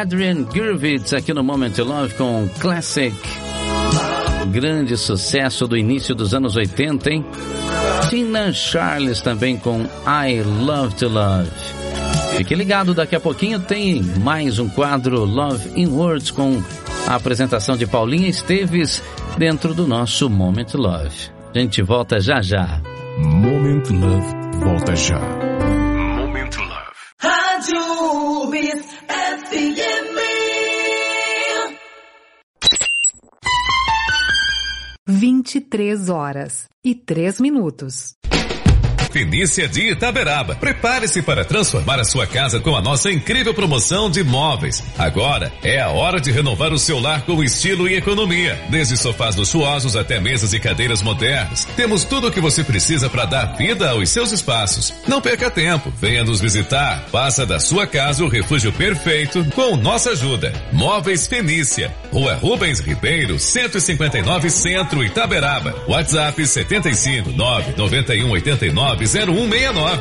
Adrian Gurvitz aqui no Moment to Love com Classic. Grande sucesso do início dos anos 80, hein? Tina Charles também com I Love to Love. Fique ligado, daqui a pouquinho tem mais um quadro Love in Words com a apresentação de Paulinha Esteves dentro do nosso Moment to Love. A gente volta já já. Moment to Love volta já. Moment to Love. Rádio Bis FM. 23h03. Fenícia de Itaberaba. Prepare-se para transformar a sua casa com a nossa incrível promoção de móveis. Agora é a hora de renovar o seu lar com estilo e economia. Desde sofás luxuosos até mesas e cadeiras modernas. Temos tudo o que você precisa para dar vida aos seus espaços. Não perca tempo. Venha nos visitar. Faça da sua casa o refúgio perfeito com nossa ajuda. Móveis Fenícia. Rua Rubens Ribeiro, 159 Centro, Itaberaba. WhatsApp 75991890169.